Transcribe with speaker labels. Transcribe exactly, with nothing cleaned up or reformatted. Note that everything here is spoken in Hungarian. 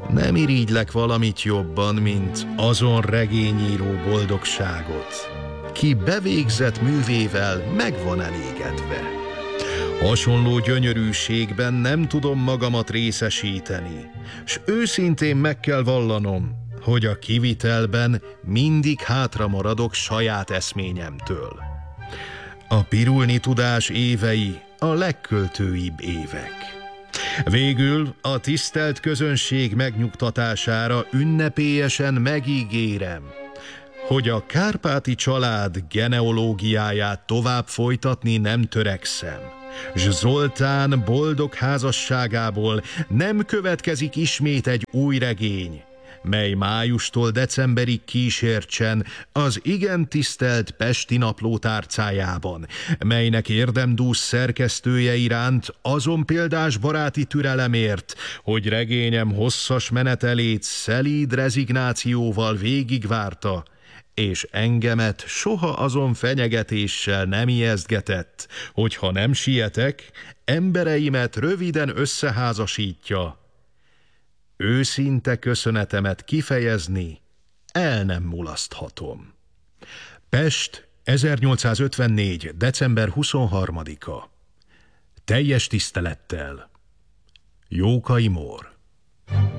Speaker 1: Nem irigylek valamit jobban, mint azon regényíró boldogságot, ki bevégzett művével meg van elégedve. Hasonló gyönyörűségben nem tudom magamat részesíteni, s őszintén meg kell vallanom, hogy a kivitelben mindig hátra maradok saját eszményemtől. A pirulni tudás évei a legköltőibb évek. Végül a tisztelt közönség megnyugtatására ünnepélyesen megígérem, hogy a Kárpáti család genealógiáját tovább folytatni nem törekszem, s Zoltán boldog házasságából nem következik ismét egy új regény, mely májustól decemberig kísértsen az igen tisztelt Pesti Napló tárcájában, melynek érdemdús szerkesztője iránt azon példás baráti türelemért, hogy regényem hosszas menetelét szelíd rezignációval végigvárta, és engemet soha azon fenyegetéssel nem ijesztgetett, hogy ha nem sietek, embereimet röviden összeházasítja. Őszinte köszönetemet kifejezni el nem mulaszthatom. Pest, ezernyolcszázötvennégy. december huszonharmadika. Teljes tisztelettel, Jókai Mór.